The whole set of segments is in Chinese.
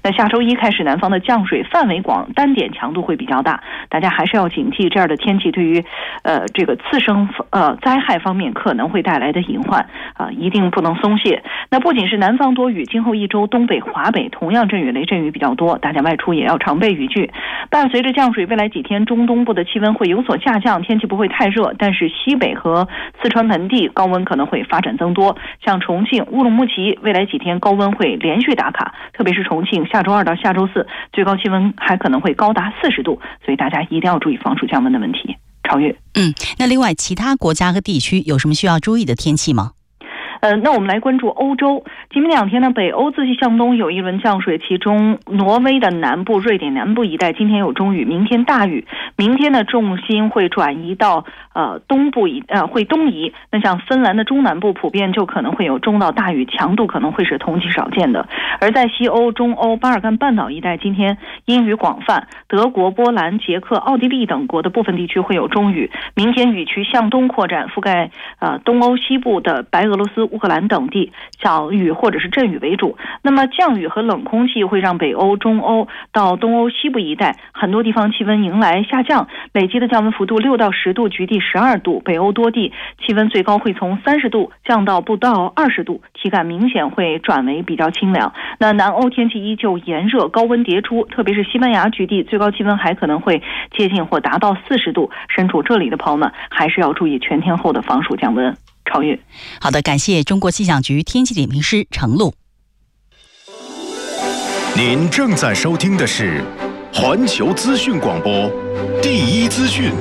那下周一开始，南方的降水范围广，单点强度会比较大，大家还是要警惕这样的天气对于这个次生灾害方面可能会带来的隐患一定不能松懈。那不仅是南方多雨，今后一周东北、华北同样阵雨雷阵雨比较多，大家外出也要常备雨具。伴随着降水，未来几天中东部的气温会有所下降，天气不会太热，但是西北和四川盆地高温可能会发展增多，像重庆、乌鲁木齐未来几天高温会连续打卡，特别是重庆下周2到下周4最高气温还可能会高达40度，所以大家一定要注意防暑降温的问题。超越。 那另外其他国家和地区有什么需要注意的天气吗？ 那我们来关注欧洲。今明2天呢，北欧自西向东有一轮降水，其中挪威的南部、瑞典南部一带今天有中雨，明天大雨。明天呢，重心会转移到东部会东移。那像芬兰的中南部普遍就可能会有中到大雨，强度可能会是同期少见的。而在西欧、中欧、巴尔干半岛一带，今天阴雨广泛，德国、波兰、捷克、奥地利等国的部分地区会有中雨。明天雨区向东扩展，覆盖东欧西部的白俄罗斯、乌克兰等地，小雨或者是阵雨为主。那么降雨和冷空气会让北欧、中欧到东欧西部一带很多地方气温迎来下降，累积的降温幅度6到10度，局地12度。北欧多地气温最高会从30度降到不到20度，体感明显会转为比较清凉。那南欧天气依旧炎热，高温迭出，特别是西班牙局地最高气温还可能会接近或达到40度。身处这里的朋友们还是要注意全天候的防暑降温。超越。 好的，感谢中国气象局天气点评师程璐。 您正在收听的是环球资讯广播第一资讯。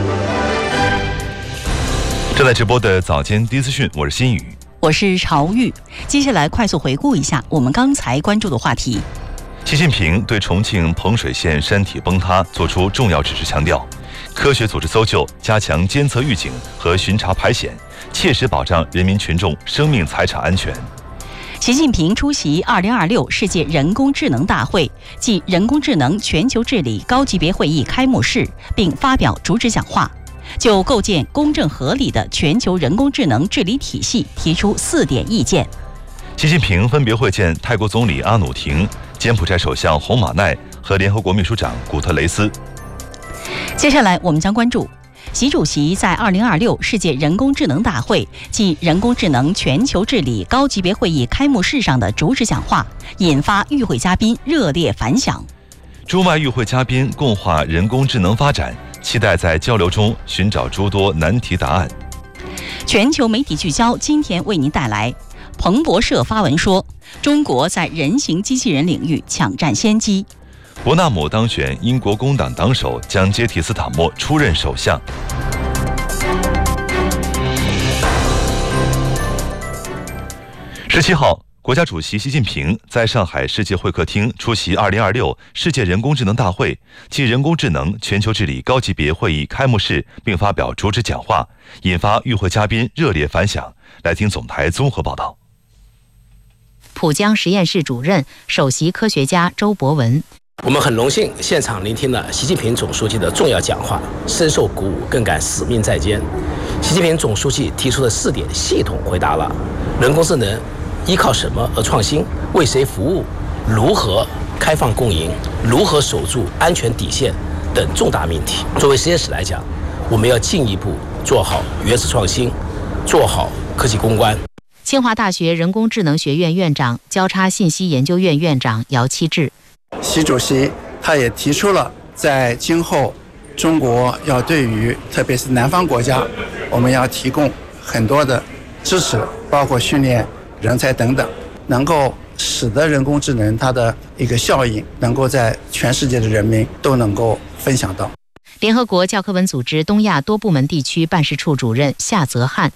正在直播的早间第一资讯，我是新宇， 我是朝玉。接下来快速回顾一下我们刚才关注的话题。 习近平对重庆彭水县山体崩塌作出重要指示，强调科学组织搜救，加强监测预警和巡查排险，切实保障人民群众生命财产安全。 习近平出席2026世界人工智能大会暨人工智能全球治理高级别会议开幕式，并发表主旨讲话，就构建公正合理的全球人工智能治理体系提出4点意见。 习近平分别会见泰国总理阿努廷、柬埔寨首相洪马奈和联合国秘书长古特雷斯。 接下来我们将关注习主席在2026世界人工智能大会暨人工智能全球治理高级别会议开幕式上的主旨讲话，引发与会嘉宾热烈反响。 中外与会嘉宾共话人工智能发展，期待在交流中寻找诸多难题答案。 全球媒体聚焦今天为您带来彭博社发文说，中国在人形机器人领域抢占先机。 伯纳姆当选英国工党党首，将接替斯坦默出任首相。17号，国家主席习近平在上海世界会客厅出席2026世界人工智能大会暨人工智能全球治理高级别会议开幕式，并发表主旨讲话，引发与会嘉宾热烈反响。来听总台综合报道。 浦江实验室主任、首席科学家周博文。 我们很荣幸现场聆听了习近平总书记的重要讲话，深受鼓舞，更感使命在肩。习近平总书记提出的4点系统回答了人工智能依靠什么而创新、为谁服务、如何开放共赢、如何守住安全底线等重大命题。作为实验室来讲，我们要进一步做好原始创新，做好科技攻关。 清华大学人工智能学院院长、交叉信息研究院院长姚期智。 习主席他也提出了，在今后中国要对于特别是南方国家，我们要提供很多的支持，包括训练人才等等，能够使得人工智能它的一个效应能够在全世界的人民都能够分享到。 联合国教科文组织东亚多部门地区办事处主任夏泽汉。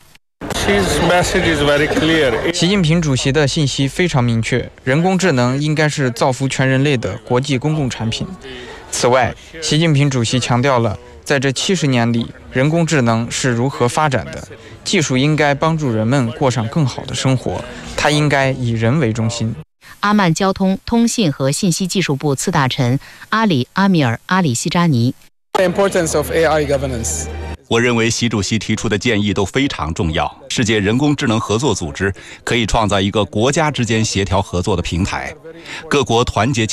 习近平主席的信息非常明确，人工智能应该是造福全人类的国际公共产品。此外，习近平主席强调了在这70年里人工智能是如何发展的，技术应该帮助人们过上更好的生活，它应该以人为中心。 阿曼交通、通信和信息技术部次大臣阿里·阿米尔·阿里西扎尼。 我认为习主席提出的建议都非常重要。世界人工智能合作组织可以创造一个国家之间协调合作的平台，各国团结